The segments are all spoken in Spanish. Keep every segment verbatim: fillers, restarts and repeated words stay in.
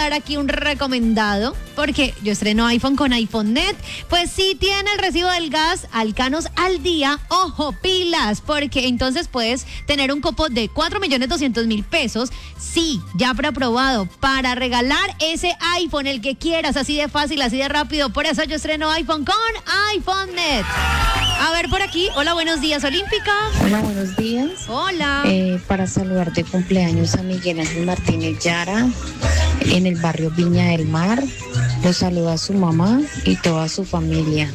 dar aquí un recomendado, porque yo estreno iPhone con iPhoneNet. Pues si tiene el recibo del gas Alcanos al día, ojo, pilas, porque entonces puedes tener un cupo de cuatro millones doscientos mil pesos. Sí, ya preaprobado para regalar ese iPhone, el que quieras, así de fácil, así de rápido. Por eso yo estreno iPhone con iPhoneNet. A ver por aquí. Hola, buenos días, Olímpica. Hola, buenos días. Hola. Eh, para saludar de cumpleaños a Miguel Ángel Martínez Yara en el barrio Viña del Mar. Los saluda a su mamá y toda su familia.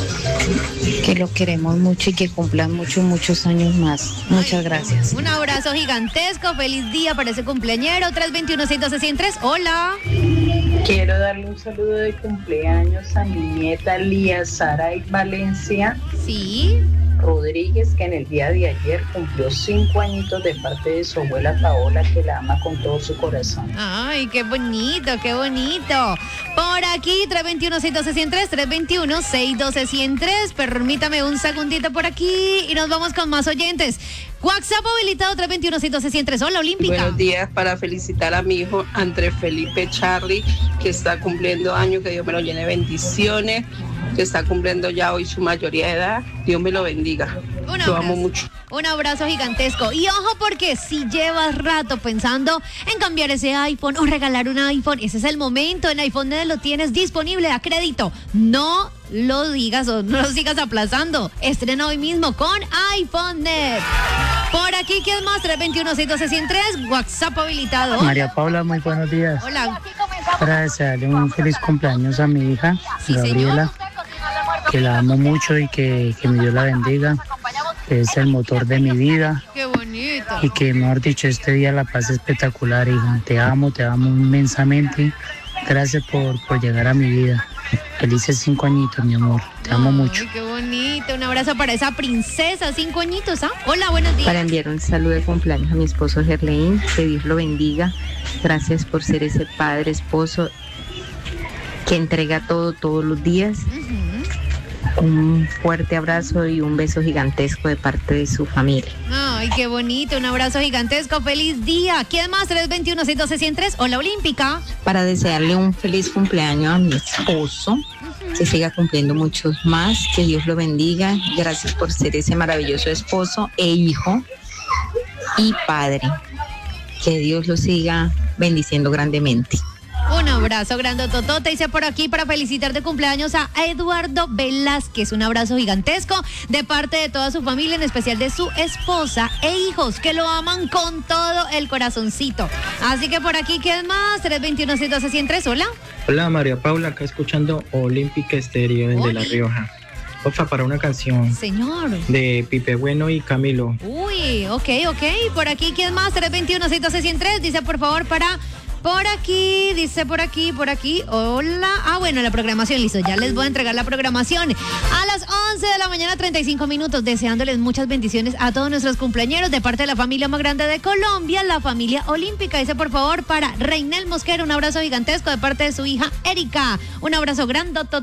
Que lo queremos mucho y que cumplan muchos, muchos años más. Muchas gracias. Un abrazo gigantesco. Feliz día para ese cumpleañero. tres dos uno, seis uno seis tres. Hola. Quiero darle un saludo de cumpleaños a mi nieta Lía Saray Valencia Sí. Rodríguez, que en el día de ayer cumplió cinco añitos de parte de su abuela Paola, que la ama con todo su corazón. Ay, qué bonito, qué bonito. Por aquí, tres dos uno, seis uno seis tres, tres dos uno, seis uno seis tres. Permítame un segundito por aquí y nos vamos con más oyentes. WhatsApp habilitado tres dos uno, seis uno seis tres. Hola, Olímpica. Buenos días, para felicitar a mi hijo Andrés Felipe Charly, que está cumpliendo años, que Dios me lo llene de bendiciones, que está cumpliendo ya hoy su mayoría de edad. Dios me lo bendiga. Un Lo abrazo. amo mucho. Un abrazo gigantesco. Y ojo, porque si llevas rato pensando en cambiar ese iPhone o regalar un iPhone, ese es el momento. En iPhoneNet lo tienes disponible a crédito. No lo digas o no lo sigas aplazando. Estrena hoy mismo con iPhoneNet. Por aquí, ¿quién más? tres dos uno, seis uno seis tres. WhatsApp habilitado. María Paula, muy buenos días. Hola. Para desearle un feliz cumpleaños a mi hija, Sí, Gabriela, que la amo mucho y que, que mi Dios la bendiga, que es el motor de mi vida Qué bonito. y que, mejor dicho, este día la paz espectacular, hija. Te amo, te amo inmensamente. Gracias por, por llegar a mi vida. Felices cinco añitos, mi amor. Te amo Ay, mucho. qué bonito. Un abrazo para esa princesa, cinco añitos, ¿ah? Hola, buenos días. Para enviar un saludo de cumpleaños a mi esposo Gerlein, que Dios lo bendiga. Gracias por ser ese padre, esposo que entrega todo todos los días. Ujú. Un fuerte abrazo y un beso gigantesco de parte de su familia. Ay, qué bonito. Un abrazo gigantesco. Feliz día. ¿Quién más? tres dos uno, seis uno seis tres. Hola, Olímpica. Para desearle un feliz cumpleaños a mi esposo, que siga cumpliendo muchos más, que Dios lo bendiga. Gracias por ser ese maravilloso esposo e hijo y padre. Que Dios lo siga bendiciendo grandemente. Un abrazo grandototote. Dice por aquí para felicitar de cumpleaños a Eduardo Velázquez. Un abrazo gigantesco de parte de toda su familia, en especial de su esposa e hijos, que lo aman con todo el corazoncito. Así que por aquí, ¿quién más? tres dos uno, seis uno seis tres. Hola. Hola, María Paula, acá escuchando Olímpica Estéreo desde Hola. La Rioja. Porfa, para una canción Señor. de Pipe Bueno y Camilo. Uy, ok, ok. Por aquí, ¿quién más? tres dos uno, seis uno seis tres. Dice por favor para... Por aquí, dice por aquí, por aquí. Hola. Ah, bueno, la programación, listo. Ya les voy a entregar la programación. A las once de la mañana, treinta y cinco minutos. Deseándoles muchas bendiciones a todos nuestros cumpleañeros de parte de la familia más grande de Colombia, la familia Olímpica. Dice por favor para Reinel Mosquera, un abrazo gigantesco de parte de su hija Erika. Un abrazo grandototote.